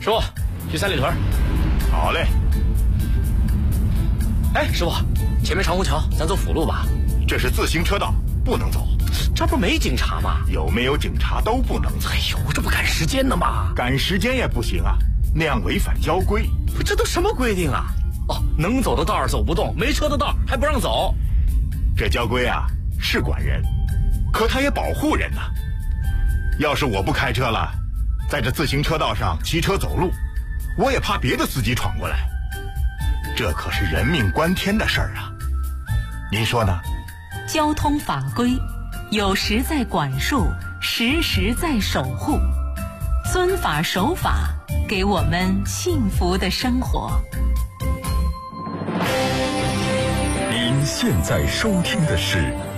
师傅，去三里屯。 好嘞。 哎，师傅，前面长虹桥，咱走辅路吧。 这是自行车道，不能走。 这不没警察吗？ 有没有警察都不能走。 哎呦，这不赶时间呢吗？ 赶时间也不行啊，那样违反交规。 这都什么规定啊？哦，能走的道儿走不动，没车的道儿还不让走。 这交规啊是管人，可它也保护人呐。要是我不开车了，在这自行车道上骑车走路，我也怕别的司机闯过来。这可是人命关天的事儿啊，您说呢？ 交通法规有时在管束，时时在守护，遵法守法，给我们幸福的生活。 您现在收听的是